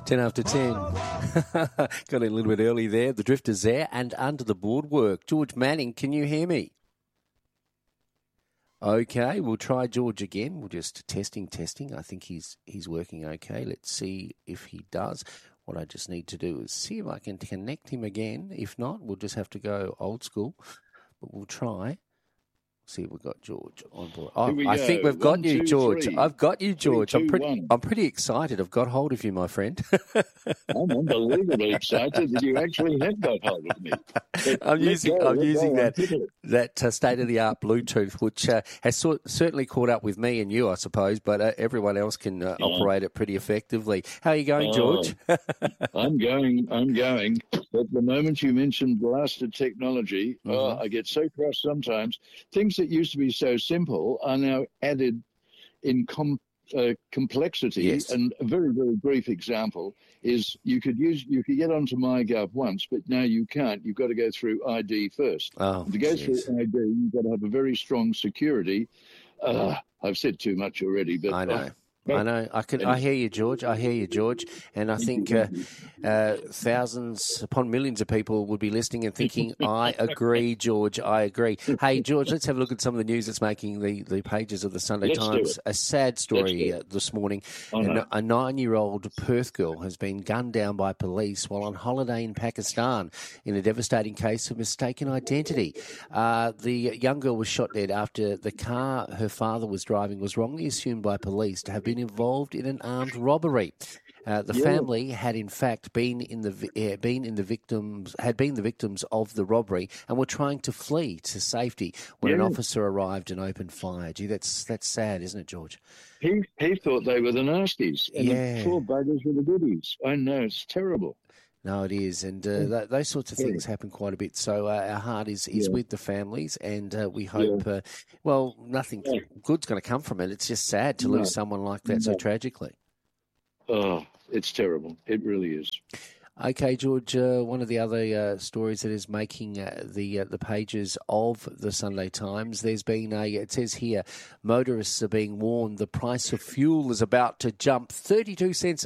10 after 10. Got in a little bit early there. The Drifters there and under the boardwork. George Manning, can you hear me? Okay, we'll try George again. We're just testing. I think he's working okay. Let's see if he does. What I just need to do is see if I can connect him again. If not, we'll just have to go old school. But we'll try. See if we've got George on board. Oh, I think we've got you, George. 3. I've got you, George. 3, 2, I'm pretty excited. I've got hold of you, my friend. I'm unbelievably excited that you actually have got hold of me. I'm using that state-of-the-art Bluetooth, which has certainly caught up with me and you, I suppose, but everyone else can operate it pretty effectively. How are you going, George? I'm going. But the moment you mentioned blasted technology, I get so cross sometimes. Things that used to be so simple are now added in complexity. Yes. And a very, very brief example is you could get onto MyGov once, but now you can't. You've got to go through ID first. Oh, to go through ID, you've got to have a very strong security. I've said too much already, but I know. I hear you, George. And I think thousands upon millions of people would be listening and thinking, I agree, George, I agree. Hey, George, let's have a look at some of the news that's making the pages of the Sunday Times. A sad story this morning. A 9-year-old Perth girl has been gunned down by police while on holiday in Pakistan in a devastating case of mistaken identity. The young girl was shot dead after the car her father was driving was wrongly assumed by police to have been involved in an armed robbery. The family had in fact been the victims of the robbery and were trying to flee to safety when an officer arrived and opened fire. Gee, that's sad, isn't it, George? He thought they were the nasties and the poor buggers were the goodies. I know, it's terrible. No, it is, and those sorts of things happen quite a bit. So our heart is with the families, and we hope, nothing good's going to come from it. It's just sad to lose someone like that so tragically. Oh, it's terrible. It really is. Okay, George, one of the other stories that is making the pages of the Sunday Times, there's been it says here, motorists are being warned the price of fuel is about to jump 32 cents